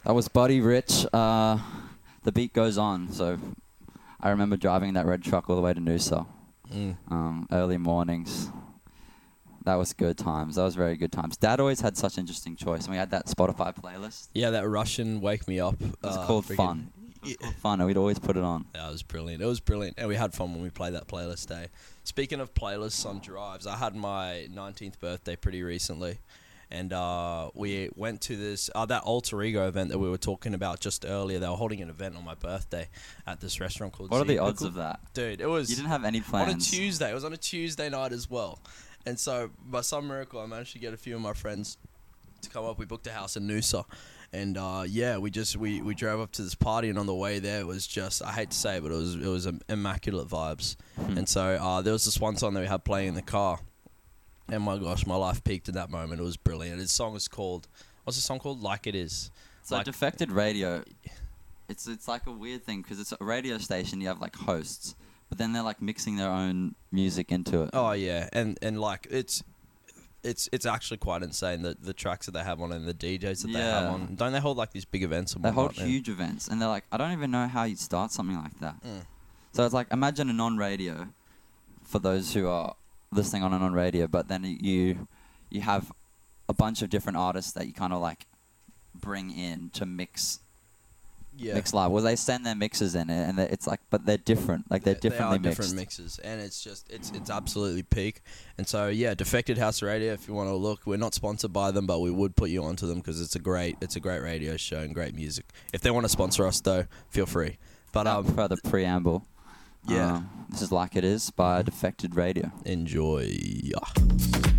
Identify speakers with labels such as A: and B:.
A: That was Buddy Rich. The beat goes on. So I remember driving that red truck all the way to Noosa. Early mornings. That was good times. That was very good times. Dad always had such interesting choice. And we had that Spotify playlist.
B: Yeah, that Russian Wake Me Up.
A: It was called Fun. It was called Fun, and we'd always put it on.
B: Yeah, it was brilliant. It was brilliant. And we had fun when we played that playlist day. Speaking of playlists on drives, I had my 19th birthday pretty recently. And we went to this that Alter Ego event that we were talking about just earlier. They were holding an event on my birthday at this restaurant called
A: What are the odds of that?
B: Dude, it was...
A: You didn't have any plans.
B: On a Tuesday. It was on a Tuesday night as well. And so, by some miracle, I managed to get a few of my friends to come up. We booked a house in Noosa. And, we drove up to this party. And on the way there, it was just... I hate to say it, but it was immaculate vibes. And so, there was this one song that we had playing in the car. And my gosh, my life peaked in that moment. It was brilliant. His song is called... What's the song called? Like It Is.
A: So Defected Radio, it's like a weird thing because it's a radio station. You have like hosts, but then they're like mixing their own music into it.
B: Oh yeah, and like it's actually quite insane the tracks that they have on and the DJs that they have on. Don't they hold like these big events? And
A: they hold huge events, and they're like, I don't even know how you'd start something like that. So it's like imagine a non-radio for those who are listening on a non-radio, but then you have a bunch of different artists that you kind of like bring in to mix live. Well, they send their mixes in it, and it's like, but they're different. Like they're differently mixed.
B: Different mixes, and it's just it's absolutely peak. And so Defected House Radio. If you want to look, we're not sponsored by them, but we would put you onto them because it's a great radio show and great music. If they want to sponsor us, though, feel free. But
A: for the preamble, this is Like It Is by Defected Radio.
B: Enjoy.